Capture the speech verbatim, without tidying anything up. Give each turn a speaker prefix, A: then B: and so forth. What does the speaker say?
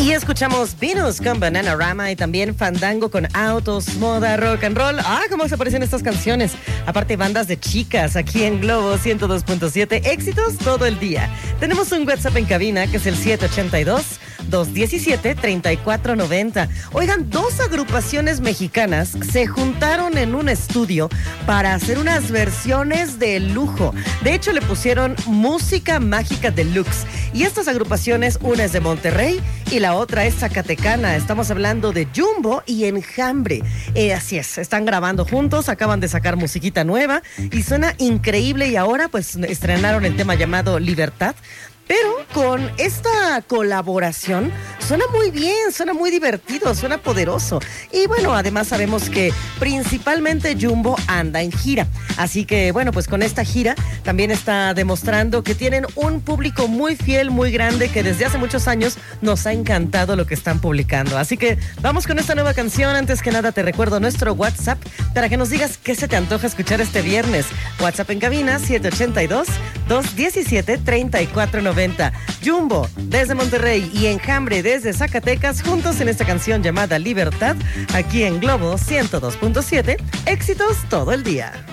A: Y escuchamos Venus con Bananarama y también Fandango con Autos, Moda, Rock and Roll. Ah, cómo se parecen estas canciones. Aparte, bandas de chicas aquí en Globo ciento dos punto siete. Éxitos todo el día. Tenemos un WhatsApp en cabina que es el siete ocho dos, dos uno siete, tres cuatro nueve cero. Oigan, dos agrupaciones mexicanas se juntaron en un estudio para hacer unas versiones de lujo. De hecho, le pusieron Música Mágica Deluxe. Y estas agrupaciones, una es de Monterrey y la otra es zacatecana. Estamos hablando de Jumbo y Enjambre. Eh, así es, están grabando juntos, acaban de sacar musiquita nueva y suena increíble. Y ahora pues estrenaron el tema llamado Libertad. Pero con esta colaboración suena muy bien, suena muy divertido, suena poderoso. Y bueno, además sabemos que principalmente Jumbo anda en gira. Así que bueno, pues con esta gira también está demostrando que tienen un público muy fiel, muy grande, que desde hace muchos años nos ha encantado lo que están publicando. Así que vamos con esta nueva canción. Antes que nada te recuerdo nuestro WhatsApp para que nos digas qué se te antoja escuchar este viernes. WhatsApp en cabina siete ocho dos, dos uno siete, tres cuatro nueve cero. Jumbo desde Monterrey y Enjambre desde Zacatecas, juntos en esta canción llamada Libertad, aquí en Globo ciento dos punto siete. Éxitos todo el día.